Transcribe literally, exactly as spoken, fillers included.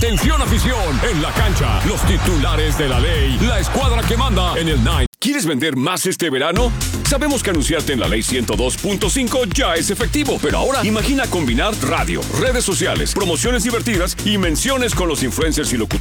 Atención afición, en la cancha, los titulares de la ley, la escuadra que manda en el Nine. ¿Quieres vender más este verano? Sabemos que anunciarte en la ley ciento dos punto cinco ya es efectivo, pero ahora imagina combinar radio, redes sociales, promociones divertidas y menciones con los influencers y locutores